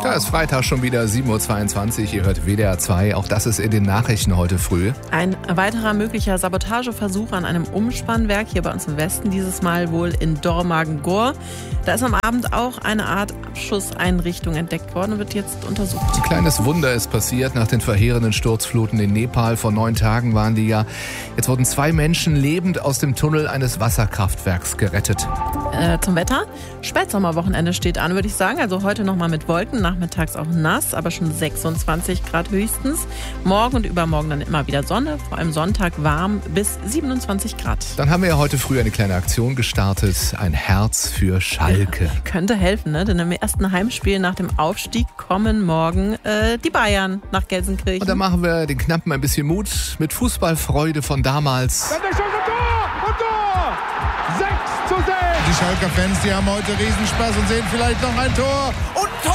Ja, ist Freitag schon wieder, 7.22 Uhr. Ihr hört WDR 2. Auch das ist in den Nachrichten heute früh. Ein weiterer möglicher Sabotageversuch an einem Umspannwerk hier bei uns im Westen. Dieses Mal wohl in Dormagen-Gur. Da ist am Abend auch eine Art Abschusseinrichtung entdeckt worden und wird jetzt untersucht. Ein kleines Wunder ist passiert nach den verheerenden Sturzfluten in Nepal. Vor 9 Tagen waren die ja. Jetzt wurden 2 Menschen lebend aus dem Tunnel eines Wasserkraftwerks gerettet. Zum Wetter. Spätsommerwochenende steht an, würde ich sagen. Also heute nochmal mit Wolken, nachmittags auch nass, aber schon 26 Grad höchstens. Morgen und übermorgen dann immer wieder Sonne, vor allem Sonntag warm bis 27 Grad. Dann haben wir ja heute früh eine kleine Aktion gestartet. Ein Herz für Schalke. Ja, könnte helfen, ne? Denn im ersten Heimspiel nach dem Aufstieg kommen morgen die Bayern nach Gelsenkirchen. Und dann machen wir den Knappen ein bisschen Mut mit Fußballfreude von damals. Dann der Schuss und Tor! 6:6! Die Schalker Fans, die haben heute Riesenspaß und sehen vielleicht noch ein Tor. Und Tor!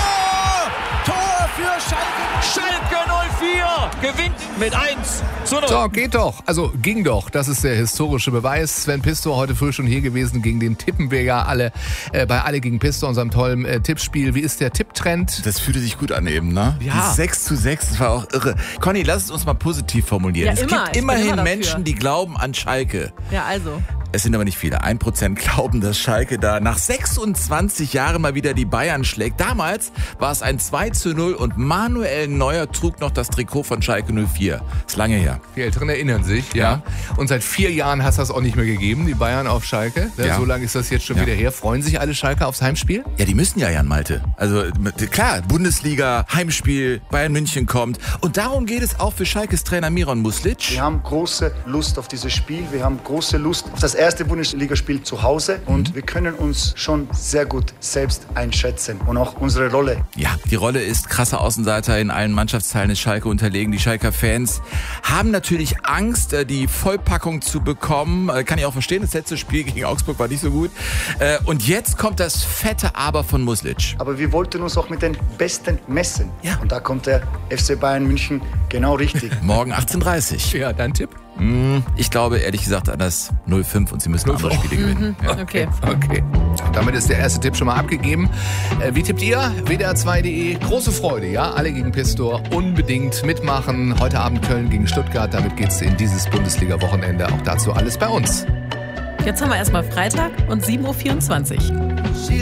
Tor für Schalke! Schalke 04 gewinnt mit 1:0. So, geht doch. Also ging doch. Das ist der historische Beweis. Sven Pistor heute früh schon hier gewesen. Gegen den tippen wir ja alle bei Alle gegen Pistor, unserem tollen Tippspiel. Wie ist der Tipptrend? Das fühlte sich gut an eben, ne? Ja. Die 6:6, das war auch irre. Conny, lass es uns mal positiv formulieren. Ja, es immer. gibt Ich bin immerhin immer dafür. Menschen, die glauben an Schalke. Ja, also. Es sind aber nicht viele. 1% glauben, dass Schalke da nach 26 Jahren mal wieder die Bayern schlägt. Damals war es ein 2:0 und Manuel Neuer trug noch das Trikot von Schalke 04. Ist lange her. Die Älteren erinnern sich, ja. Und seit 4 Jahren hat es das auch nicht mehr gegeben, die Bayern auf Schalke. Ja. So lange ist das jetzt schon wieder her. Freuen sich alle Schalker aufs Heimspiel? Ja, die müssen ja, Jan Malte. Also klar, Bundesliga, Heimspiel, Bayern München kommt. Und darum geht es auch für Schalkes Trainer Miron Muslic. Wir haben große Lust auf dieses Spiel. Wir haben große Lust auf das erste Bundesligaspiel zu Hause. Und wir können uns schon sehr gut selbst einschätzen. Und auch unsere Rolle. Ja, die Rolle ist krasser Außenseiter in allen Mannschaftsteilen des Schalke unterlegen. Die Schalker Fans haben natürlich Angst, die Vollpackung zu bekommen. Kann ich auch verstehen, das letzte Spiel gegen Augsburg war nicht so gut. Und jetzt kommt das fette Aber von Muslic. Aber wir wollten uns auch mit den Besten messen. Ja. Und da kommt der FC Bayern München genau richtig. Morgen 18:30 Ja, dein Tipp? Ich glaube ehrlich gesagt an das 0:5 und sie müssen andere Spiele gewinnen. Ja. Okay. Damit ist der erste Tipp schon mal abgegeben. Wie tippt ihr? WDR2.de. Große Freude, ja? Alle gegen Pistor. Unbedingt mitmachen. Heute Abend Köln gegen Stuttgart. Damit geht's in dieses Bundesliga-Wochenende. Auch dazu alles bei uns. Jetzt haben wir erstmal Freitag und 7:24 Uhr.